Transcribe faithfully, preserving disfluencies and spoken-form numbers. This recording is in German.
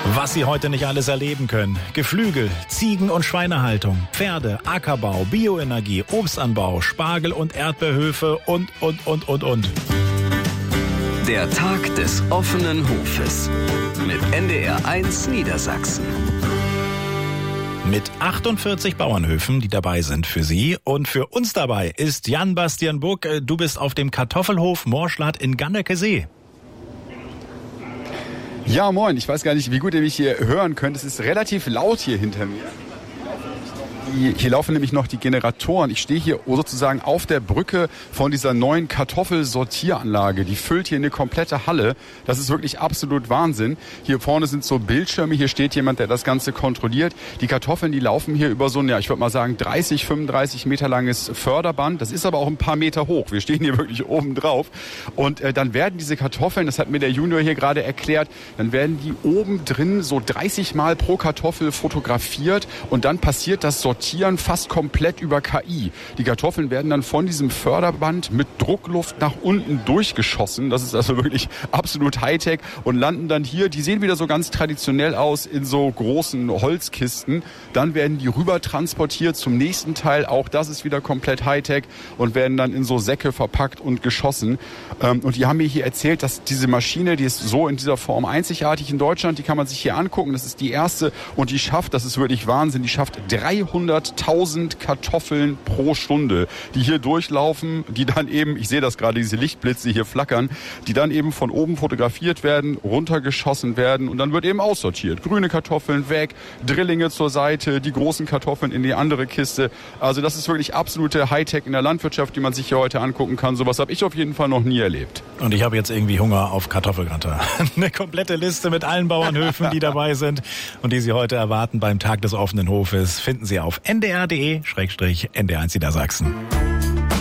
Was Sie heute nicht alles erleben können. Geflügel, Ziegen- und Schweinehaltung, Pferde, Ackerbau, Bioenergie, Obstanbau, Spargel- und Erdbeerhöfe und, und, und, und, und. Der Tag des offenen Hofes mit N D R eins Niedersachsen. Mit achtundvierzig Bauernhöfen, die dabei sind für Sie. Und für uns dabei ist Jan-Bastian Buck. Du bist auf dem Kartoffelhof Morschladt in Ganderkesee. Ja, moin. Ich weiß gar nicht, wie gut ihr mich hier hören könnt. Es ist relativ laut hier hinter mir. Hier laufen nämlich noch die Generatoren. Ich stehe hier sozusagen auf der Brücke von dieser neuen Kartoffelsortieranlage. Die füllt hier eine komplette Halle. Das ist wirklich absolut Wahnsinn. Hier vorne sind so Bildschirme. Hier steht jemand, der das Ganze kontrolliert. Die Kartoffeln, die laufen hier über so ein, ja, ich würde mal sagen, dreißig, fünfunddreißig Meter langes Förderband. Das ist aber auch ein paar Meter hoch. Wir stehen hier wirklich oben drauf. Und äh, dann werden diese Kartoffeln, das hat mir der Junior hier gerade erklärt, dann werden die oben drin so dreißig Mal pro Kartoffel fotografiert und dann passiert das Sortieren fast komplett über K I. Die Kartoffeln werden dann von diesem Förderband mit Druckluft nach unten durchgeschossen. Das ist also wirklich absolut Hightech und landen dann hier. Die sehen wieder so ganz traditionell aus in so großen Holzkisten. Dann werden die rüber transportiert zum nächsten Teil. Auch das ist wieder komplett Hightech und werden dann in so Säcke verpackt und geschossen. Und die haben mir hier erzählt, dass diese Maschine, die ist so in dieser Form einzigartig in Deutschland, die kann man sich hier angucken. Das ist die erste und die schafft, das ist wirklich Wahnsinn, die schafft dreihunderttausend Kartoffeln pro Stunde, die hier durchlaufen, die dann eben, ich sehe das gerade, diese Lichtblitze hier flackern, die dann eben von oben fotografiert werden, runtergeschossen werden und dann wird eben aussortiert. Grüne Kartoffeln weg, Drillinge zur Seite, die großen Kartoffeln in die andere Kiste. Also das ist wirklich absolute Hightech in der Landwirtschaft, die man sich hier heute angucken kann. Sowas habe ich auf jeden Fall noch nie erlebt. Und ich habe jetzt irgendwie Hunger auf Kartoffelgratin. Eine komplette Liste mit allen Bauernhöfen, die dabei sind und die Sie heute erwarten beim Tag des offenen Hofes, finden Sie auf n d r punkt d e N D R eins Niedersachsen.